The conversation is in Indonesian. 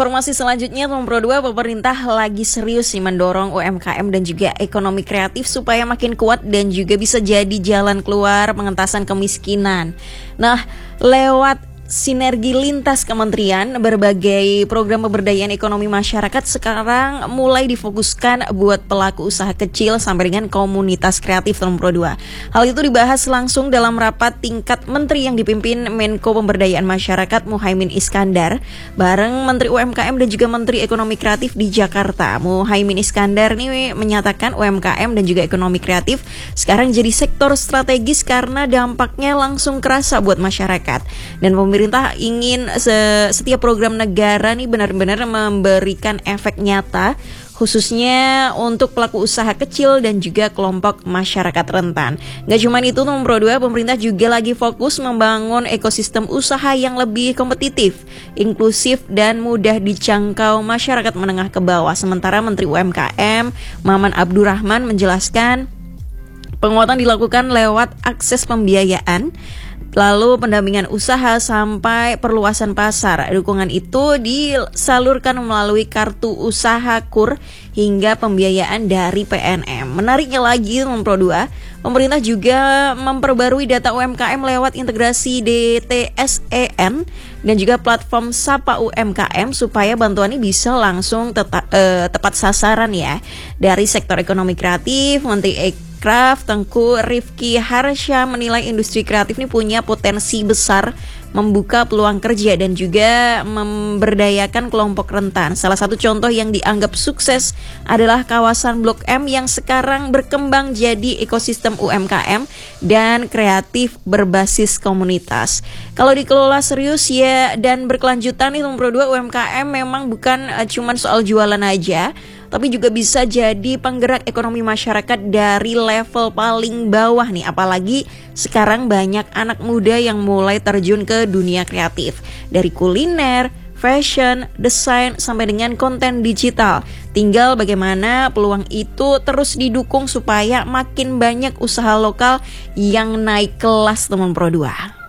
Informasi selanjutnya, Teman Pro 2, pemerintah lagi serius nih mendorong UMKM dan juga ekonomi kreatif supaya makin kuat dan juga bisa jadi jalan keluar pengentasan kemiskinan. Nah, lewat sinergi lintas kementerian, berbagai program pemberdayaan ekonomi masyarakat sekarang mulai difokuskan buat pelaku usaha kecil sampai dengan komunitas kreatif, Teman Pro 2. Hal itu dibahas langsung dalam rapat tingkat menteri yang dipimpin Menko Pemberdayaan Masyarakat Muhaimin Iskandar bareng Menteri UMKM dan juga Menteri Ekonomi Kreatif di Jakarta. Muhaimin Iskandar ini menyatakan UMKM dan juga ekonomi kreatif sekarang jadi sektor strategis karena dampaknya langsung kerasa buat masyarakat. Dan pemerintah ingin setiap program negara nih benar-benar memberikan efek nyata, khususnya untuk pelaku usaha kecil dan juga kelompok masyarakat rentan. Gak cuma itu, Teman Pro 2, pemerintah juga lagi fokus membangun ekosistem usaha yang lebih kompetitif, inklusif, dan mudah dijangkau masyarakat menengah ke bawah. Sementara Menteri UMKM Maman Abdurrahman menjelaskan penguatan dilakukan lewat akses pembiayaan, lalu pendampingan usaha sampai perluasan pasar. Dukungan itu disalurkan melalui kartu usaha KUR hingga pembiayaan dari PNM. Menariknya lagi, Teman Pro 2, pemerintah juga memperbarui data UMKM lewat integrasi DTSEN dan juga platform Sapa UMKM supaya bantuan ini bisa langsung tepat sasaran ya. Dari sektor ekonomi kreatif, Menteri Kraf Tengku Rifki Harsha menilai industri kreatif ini punya potensi besar membuka peluang kerja dan juga memberdayakan kelompok rentan. Salah satu contoh yang dianggap sukses adalah kawasan Blok M yang sekarang berkembang jadi ekosistem UMKM dan kreatif berbasis komunitas. Kalau dikelola serius ya dan berkelanjutan nih, Teman Pro 2, UMKM memang bukan cuman soal jualan aja, tapi juga bisa jadi penggerak ekonomi masyarakat dari level paling bawah nih. Apalagi sekarang banyak anak muda yang mulai terjun ke dunia kreatif. Dari kuliner, fashion, desain, sampai dengan konten digital. Tinggal bagaimana peluang itu terus didukung supaya makin banyak usaha lokal yang naik kelas, Teman Pro 2.